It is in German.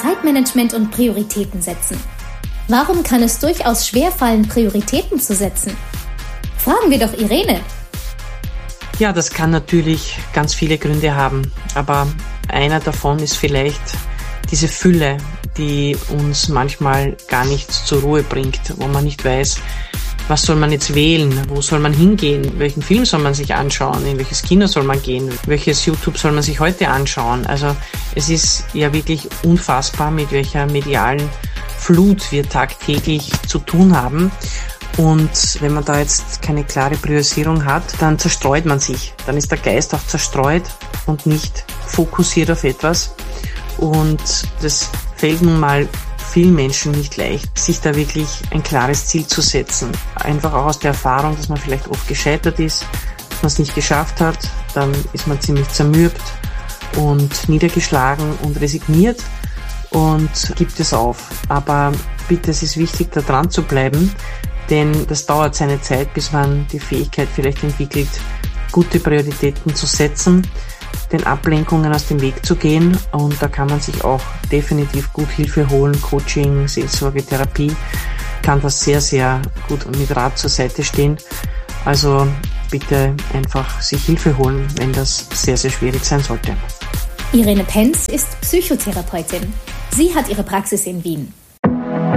Zeitmanagement und Prioritäten setzen. Warum kann es durchaus schwerfallen, Prioritäten zu setzen? Fragen wir doch Irene. Ja, das kann natürlich ganz viele Gründe haben, aber einer davon ist vielleicht diese Fülle, die uns manchmal gar nicht zur Ruhe bringt, wo man nicht weiß, was soll man jetzt wählen, wo soll man hingehen, welchen Film soll man sich anschauen, in welches Kino soll man gehen, welches YouTube soll man sich heute anschauen. Also es ist ja wirklich unfassbar, mit welcher medialen Flut wir tagtäglich zu tun haben. Und wenn man da jetzt keine klare Priorisierung hat, dann zerstreut man sich. Dann ist der Geist auch zerstreut und nicht fokussiert auf etwas. Und das fällt nun mal vielen Menschen nicht leicht, sich da wirklich ein klares Ziel zu setzen. Einfach auch aus der Erfahrung, dass man vielleicht oft gescheitert ist, dass man es nicht geschafft hat, dann ist man ziemlich zermürbt und niedergeschlagen und resigniert und gibt es auf. Aber bitte, es ist wichtig, da dran zu bleiben, denn das dauert seine Zeit, bis man die Fähigkeit vielleicht entwickelt, gute Prioritäten zu setzen, den Ablenkungen aus dem Weg zu gehen, und da kann man sich auch definitiv gut Hilfe holen. Coaching, Seelsorge, Therapie kann das sehr, sehr gut mit Rat zur Seite stehen. Also bitte einfach sich Hilfe holen, wenn das sehr, sehr schwierig sein sollte. Irene Penz ist Psychotherapeutin. Sie hat ihre Praxis in Wien.